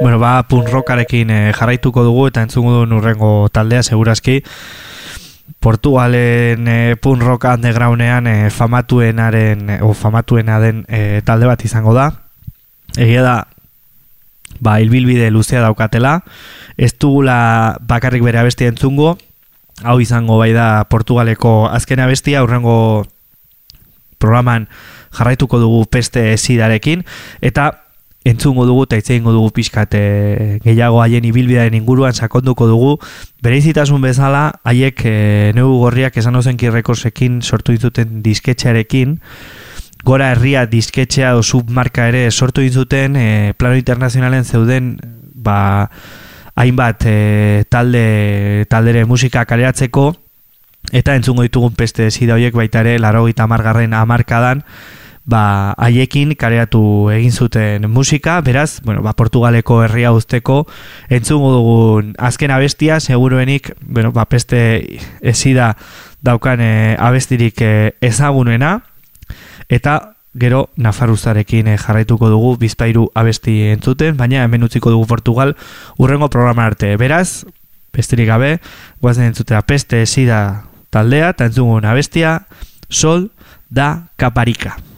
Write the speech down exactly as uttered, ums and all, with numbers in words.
Bueno, ba, punk rockarekin eh, jarraituko dugu eta entzungo du nurrengo taldea, segurazki. Portugalen eh, punk rock undergroundean eh, famatuenaren, eh, o famatuena den eh, talde bat izango da. Egia da, ba, ilbilbide luzea daukatela. Ez dugula bakarrik bere abestia entzungo. Hau izango bai da Portugaleko azken abestia, hurrengo programan jarraituko dugu Peste Sidarekin, eta entzungo dugu eta itzeingo dugu pixkat e, gehiago haien ibilbidearen inguruan sakonduko dugu. Bereizitasun bezala, haiek e, Negu Gorriak esan ozenki rekorsekin sortu dituten disketxearekin, Gora Herria disketxea o submarka ere sortu dituten e, plano internazionalen zeuden ba, hainbat e, talde taldere musika kaleratzeko, eta entzungo ditugun Peste Sida horiek baita ere laurogeita hamargarren hamarkadan ba, haiekin kaleratu egin zuten musika. Beraz, bueno, ba, Portugaleko herria uzteko entzungo dugun azken abestia, seguruenik, bueno, ba, Peste Sida daukan e, abestirik e, ezagunena, eta gero Nafarruzarekin e, jarraituko dugu bizpairu abesti entzuten, baina hemen utziko dugu Portugal urrengo programa arte. Beraz, besterik gabe, guazen entzutera Peste Sida taldea, eta entzungun abestia, Sol da Caparica.